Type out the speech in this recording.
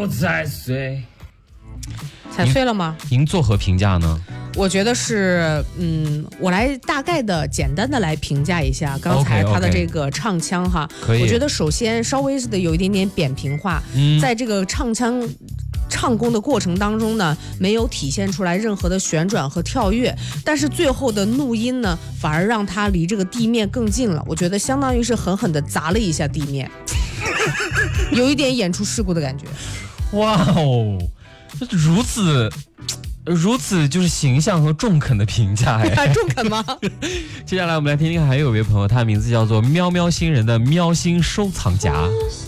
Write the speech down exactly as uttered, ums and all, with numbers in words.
又踩碎。 踩碎了吗？ 您作何评价呢？ 我觉得是，嗯，我来大概的、简单的来评价一下刚才他的这个唱腔哈。 可以。 我觉得首先稍微的有一点点扁平化，嗯、在这个唱腔唱功的过程当中呢，没有体现出来任何的旋转和跳跃，但是最后的怒音呢，反而让他离这个地面更近了。我觉得相当于是狠狠的砸了一下地面，有一点演出事故的感觉。 哇哦，如此。如此就是形象和中肯的评价哎， 中肯吗？ 接下来我们来听听，还有一位朋友，他的名字叫做喵喵星人的喵星收藏夹。